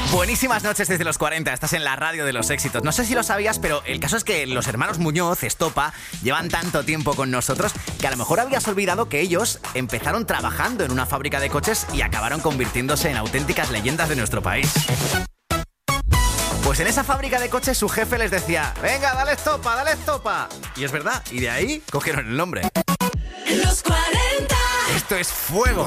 Buenísimas noches desde los 40, estás en la radio de los éxitos. No sé si lo sabías, pero el caso es que los hermanos Muñoz, Estopa, llevan tanto tiempo con nosotros que a lo mejor habías olvidado que ellos empezaron trabajando en una fábrica de coches y acabaron convirtiéndose en auténticas leyendas de nuestro país. Pues en esa fábrica de coches su jefe les decía: venga, dale estopa, dale estopa. Y es verdad, y de ahí cogieron el nombre. Los 40. Esto es fuego.